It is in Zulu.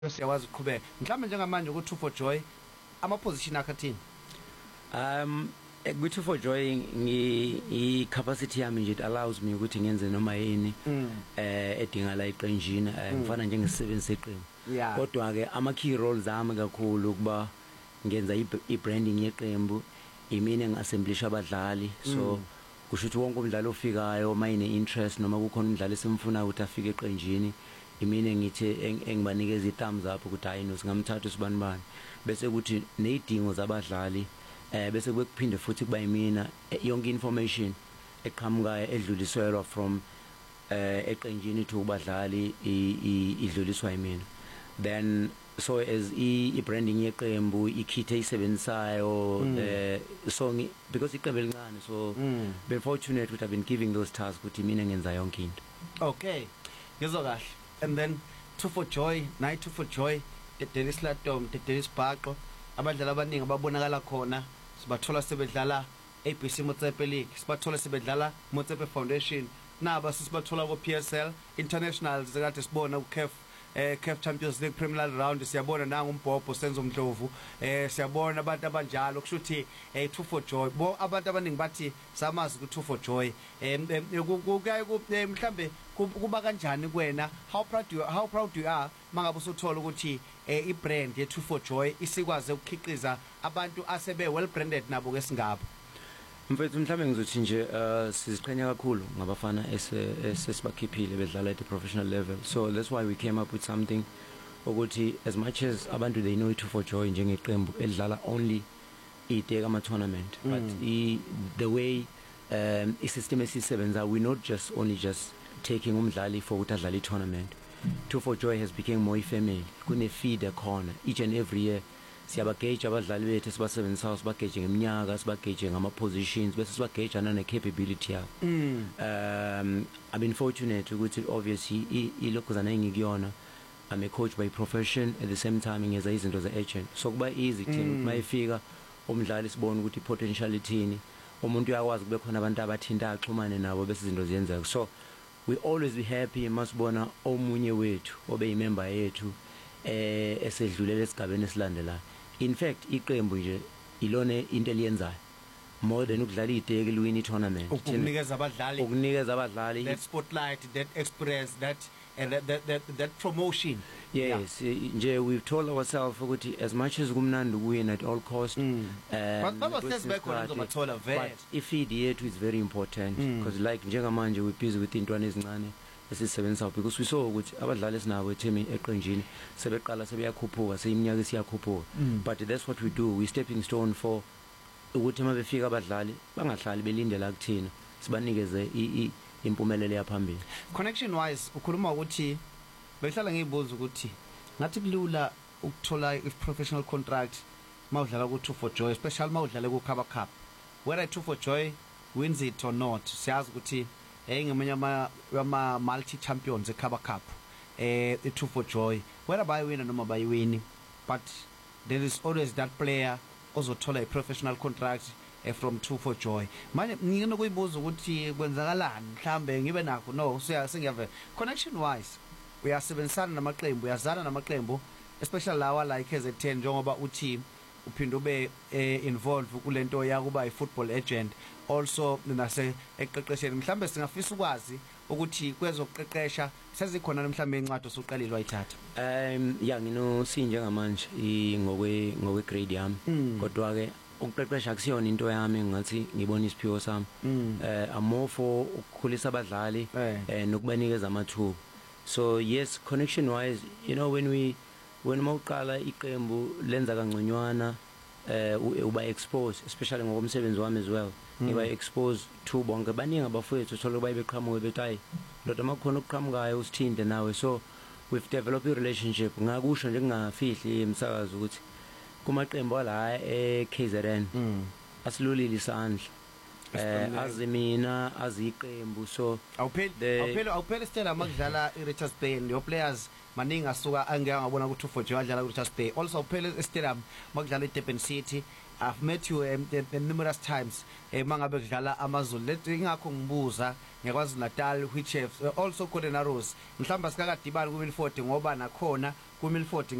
siyakwazi ukuqhubeka mhlawumbe njengamanje ku2 for joy ama position akhe athini Good for joy I capacity yami nje it allows me ukuthi ngenze noma yini edinga la iqenjini ngifana njengesebenzi seqembu kodwa ke ama key roles ami kakhulu kuba ngenza ibranding yeqembu imini engassemblisha abadlali so kusho ukuthi wonke umdlali ofikayo mayine interest noma kukhona umdlali esimfuna ukuthi afike eqenjini imini ngithi engibanikeza i-thumbs up ukuthi hayi nosingamthatha usibanibani bese kuthi nezidingo zabadlali bese kuphinde futhi kuba yimina yonke information eqhamuka edluliselwa from eqenjini to kubadlali idluliswa yimina then so as branding yeqembu ikithe isebenzayo so because iqembu elincane so be fortunate to have been giving those tasks ukuthi mina ngenza yonke into okay ngizwa kahle and then 2 for joy night 2 for joy Dennis Latom Dennis Bhaqo abadlali abaningi ababonakala khona sibathola sebedlala ABC Motsepe League sibathola sebedlala Motsepe Foundation naba sibathola ku PSL International zekade sibona ku CAF Champions League preliminary round siyabona nanga umbhobho Senzo Mdlovu siyabona abantu abanjalo kushuthi 2 for joy bo abantu abaningi bathi samazi ku 2 for joy kukaye mhlambe kuba kanjani kuwena how proud you are mangabe usuthola ukuthi ibrand ye 2 for joy isikwaze ukukhiqiza abantu asebe well branded nabo kesingabo mfethu mhlambe ngizothi nje siziqhenya kakhulu ngabafana esesibakhiphile bedlala at the professional level so that's why we came up with something ukuthi as much as abantu they know it 2 for joy njengeqembu elidlala only iteka ama tournament but the way isystem esisebenza we not just only just taking umdlali for ukuthi adlale tournament 2 for joy has become more family kune feeder corner each and every year siyabagauge abadlali bethu sibasebenzayo sibagauge ngeminyaka sibagauge ngama positions bese sibagauge na capability yabo I've been fortunate ukuthi obviously ilokhuzana engikuyona I'm a coach by profession at the same time ngeza izinto ze agent so kuba easy thina mayifika umdlali sibona ukuthi potentiality ini umuntu uyakwazi kube khona abantu abathinta axhumane nabo bese izinto ziyenzeka so we always be happy masibona omunye wethu obe yimember yethu esedlulela esigabeni esilandelayo in fact iqembu nje ilone into eliyenzayo more than ukudlala iteke liwini tournament ukunikeza abadlali that yes. spotlight that experience that promotion yes nje we've told ourselves ukuthi as much as kumnandi win at all cost but if it is very important because like njengamanje we busy with intwana ezincane esisebenza because we saw ukuthi abadlali esinabo team eqenjini sebeqala sebeyakhuphuka seyiminyaka esiyakhuphuka but that's what we do we stepping stone for ukuthi mabefika abadlali bangahlali belindela kuthina sibanikeze impumelelo yaphambili connection wise ukhuluma ukuthi behlala ngiyibuza ukuthi ngathi kulula ukuthola professional contract mawudlala ku 2 for joy especially mawudlala ku Kaba Cup whether 2 for joy wins it or not siyazi ukuthi ngemenye ama multi champions eKaba Cup the 2 for joy whether bayiwina noma bayiwini but there is always that player ozothola professional contract from 2 for joy manje ngiyena kuyibuza ukuthi kwenzakalani mhlambe ngibe nakho no sengiyave connection wise uyasebenzisana namaqembu uyazana namaqembu especially lawa like KZN njengoba uthi uphinde ube involved kulento yakuba i-football agent also nase eqeqesheni mhlambe singafisa ukwazi ukuthi kwezokuqeqesha sezikhona mhlambe incwadi osuqalile wayithatha ya ngino sinjengamanje ngokwe grade yami kodwa ke ukuqeqesha akusiyona into yami ngathi ngibona isiphiwo sami more for ukukhulisa abadlali nokubanikeza amathuba so yes connection wise you know when mawuqala iqembu lenza kangconywana uba exposed especially ngokomsebenzi wami as well ngiba exposed to bonke baningi abafowethu thola bayibeqhamuke bethayi ndoda makhona ukuqhamukayo usithinde nawe so we've developed a relationship ngakusho nje ngingafihli emsakazo ukuthi kumaqembu ala eKZN asilulile isandla azimina aziqembu so awuphela Stella makudlala iRichards Bay your players maningi asuka angiyangabona ukuthi 2 for joy adlala kuRichards Bay also awuphela Stadium makudlala eDurban City I've met you numerous times mangabe kudlala amaZulu lethi ingakho ngibuza ngiyakwazi Natal which have also Coronel Rose mhlamba sikakadibani ku Milford ngoba nakhona ku Milford